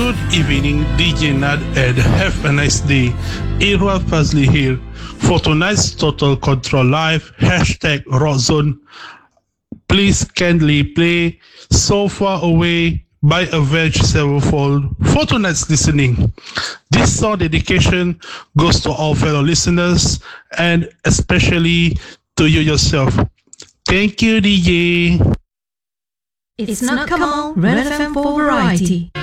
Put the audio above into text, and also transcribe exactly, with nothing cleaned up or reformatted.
Good evening, D J Nad, and have a nice day. Edward Paisley here for tonight's Total Control Live, hashtag Rockzone. Please kindly play So Far Away by Avenged Sevenfold for tonight's listening. This song dedication goes to all fellow listeners and especially to you yourself. Thank you, D J. It's not come on, Red F M for variety.